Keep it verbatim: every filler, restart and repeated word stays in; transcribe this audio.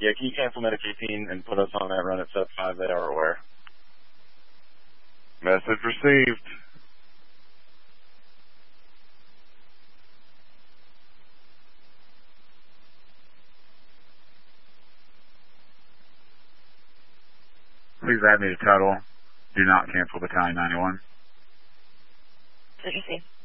Yeah, can you cancel Medic eighteen and put us on that run at sub five? They are aware. Message received. Please add me to total. Do not cancel Battalion ninety-one. Did you see?